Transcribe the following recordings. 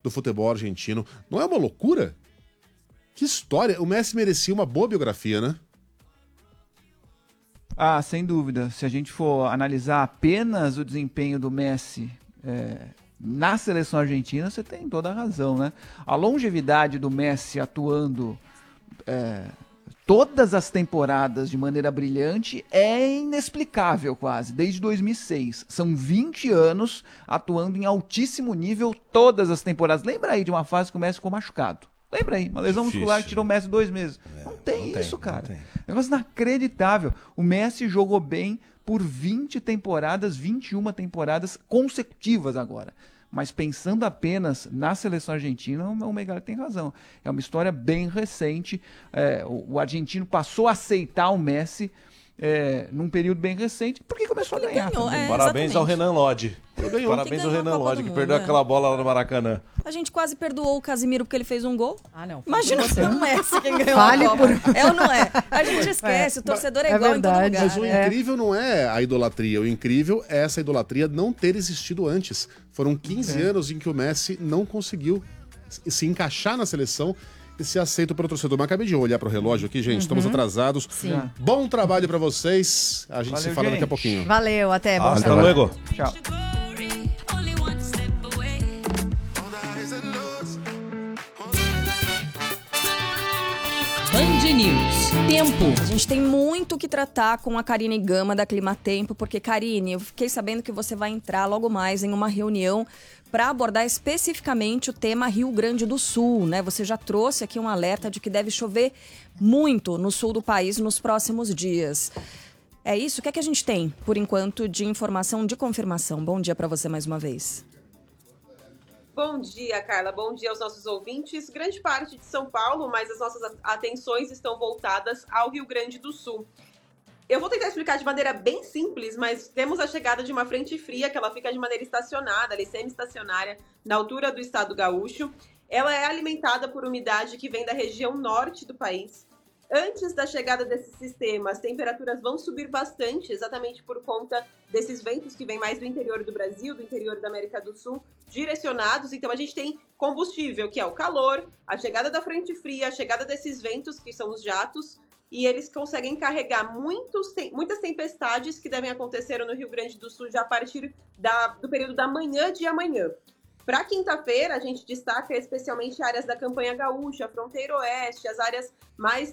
do futebol argentino. Não é uma loucura? Que história. O Messi merecia uma boa biografia, né? Ah, sem dúvida. Se a gente for analisar apenas o desempenho do Messi na seleção argentina, você tem toda a razão, né? A longevidade do Messi atuando todas as temporadas de maneira brilhante é inexplicável quase, desde 2006. São 20 anos atuando em altíssimo nível todas as temporadas. Lembra aí de uma fase que o Messi ficou machucado? Lembra aí, uma lesão muscular que tirou o Messi 2 meses. Não tem isso, cara. Negócio inacreditável. O Messi jogou bem por 20 temporadas, 21 temporadas consecutivas agora. Mas pensando apenas na seleção argentina, o Megali tem razão. É uma história bem recente. O argentino passou a aceitar o Messi num período bem recente, porque começou a ganhar. Parabéns ao Renan Lodge. Parabéns ao Renan Lodge, que perdeu aquela bola lá no Maracanã. A gente quase perdoou o Casimiro porque ele fez um gol. Ah, não. Imagina se não é quem ganhou a Copa. É ou não é? A gente esquece, o torcedor é igual verdade, em todo lugar. Mas o incrível não é a idolatria. O incrível é essa idolatria não ter existido antes. Foram 15 anos em que o Messi não conseguiu se encaixar na seleção e ser aceito pelo torcedor. Mas acabei de olhar para o relógio aqui, gente. Estamos atrasados. Sim. Bom trabalho para vocês. A gente Valeu, se fala daqui a gente. pouquinho. Valeu, até. Bom Hasta luego. Tchau. Band News. Tempo. A gente tem muito o que tratar com a Karine Gama da Climatempo, porque, Karine, eu fiquei sabendo que você vai entrar logo mais em uma reunião para abordar especificamente o tema Rio Grande do Sul, né? Você já trouxe aqui um alerta de que deve chover muito no sul do país nos próximos dias. É isso? O que é que a gente tem, por enquanto, de informação, de confirmação? Bom dia para você mais uma vez. Bom dia, Carla. Bom dia aos nossos ouvintes. Grande parte de São Paulo, mas as nossas atenções estão voltadas ao Rio Grande do Sul. Eu vou tentar explicar de maneira bem simples, mas temos a chegada de uma frente fria, que ela fica de maneira estacionada, semi-estacionária, na altura do estado gaúcho. Ela é alimentada por umidade que vem da região norte do país. Antes da chegada desse sistema, as temperaturas vão subir bastante, exatamente por conta desses ventos que vêm mais do interior do Brasil, do interior da América do Sul, direcionados. Então, a gente tem combustível, que é o calor, a chegada da frente fria, a chegada desses ventos, que são os jatos, e eles conseguem carregar muitas tempestades que devem acontecer no Rio Grande do Sul já a partir do período da manhã de amanhã. Para quinta-feira, a gente destaca especialmente áreas da Campanha Gaúcha, Fronteira Oeste, as áreas mais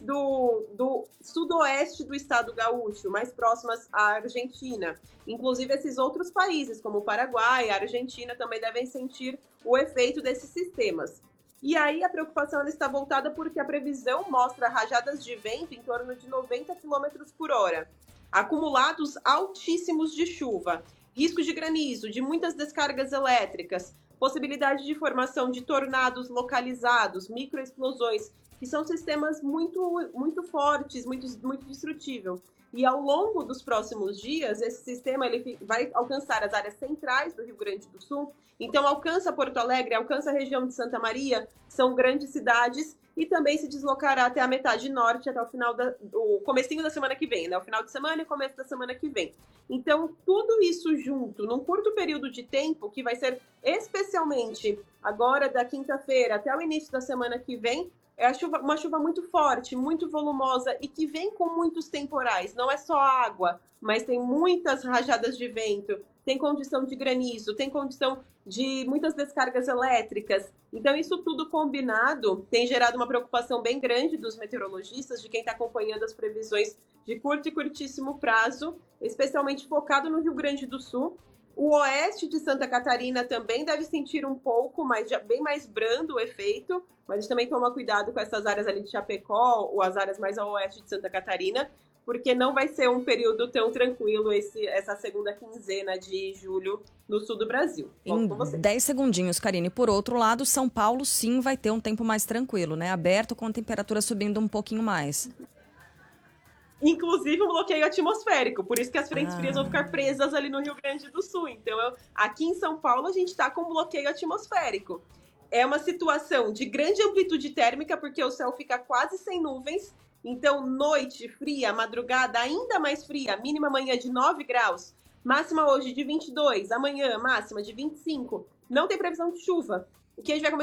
do sudoeste do estado gaúcho, mais próximas à Argentina. Inclusive, esses outros países, como o Paraguai, a Argentina, também devem sentir o efeito desses sistemas. E aí, a preocupação ela está voltada porque a previsão mostra rajadas de vento em torno de 90 km por hora, acumulados altíssimos de chuva, risco de granizo, de muitas descargas elétricas, possibilidade de formação de tornados localizados, microexplosões, que são sistemas muito, muito fortes, muito destrutíveis. E ao longo dos próximos dias, esse sistema ele vai alcançar as áreas centrais do Rio Grande do Sul. Então, alcança Porto Alegre, alcança a região de Santa Maria, são grandes cidades, e também se deslocará até a metade norte, até o comecinho da semana que vem, né? O final de semana e o começo da semana que vem. Então, tudo isso junto, num curto período de tempo, que vai ser especialmente agora da quinta-feira até o início da semana que vem, é uma chuva muito forte, muito volumosa e que vem com muitos temporais. Não é só água, mas tem muitas rajadas de vento, tem condição de granizo, tem condição de muitas descargas elétricas. Então, isso tudo combinado tem gerado uma preocupação bem grande dos meteorologistas, de quem está acompanhando as previsões de curto e curtíssimo prazo, especialmente focado no Rio Grande do Sul. O oeste de Santa Catarina também deve sentir um pouco, mas já bem mais brando o efeito, mas a gente também toma cuidado com essas áreas ali de Chapecó, ou as áreas mais ao oeste de Santa Catarina, porque não vai ser um período tão tranquilo essa segunda quinzena de julho no sul do Brasil. Em 10 segundinhos, Karine. Por outro lado, São Paulo sim vai ter um tempo mais tranquilo, né? Aberto, com a temperatura subindo um pouquinho mais. Inclusive um bloqueio atmosférico, por isso que as frentes frias vão ficar presas ali no Rio Grande do Sul. Então, aqui em São Paulo, a gente está com bloqueio atmosférico. É uma situação de grande amplitude térmica, porque o céu fica quase sem nuvens. Então, noite fria, madrugada ainda mais fria, mínima amanhã de 9 graus, máxima hoje de 22, amanhã máxima de 25. Não tem previsão de chuva. O que a gente vai